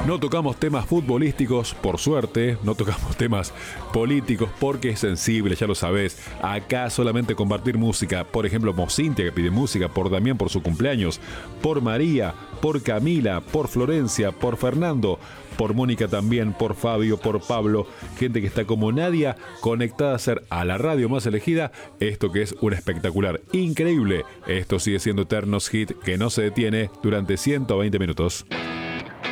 No tocamos temas futbolísticos, por suerte, no tocamos temas políticos porque es sensible, ya lo sabés. Acá solamente compartir música, por ejemplo, por Cintia que pide música, por Damián por su cumpleaños, por María, por Camila, por Florencia, por Fernando, por Mónica también, por Fabio, por Pablo, gente que está como Nadia conectada a la radio más elegida. Esto que es un espectacular, increíble. Esto sigue siendo Eternos Hit que no se detiene durante 120 minutos.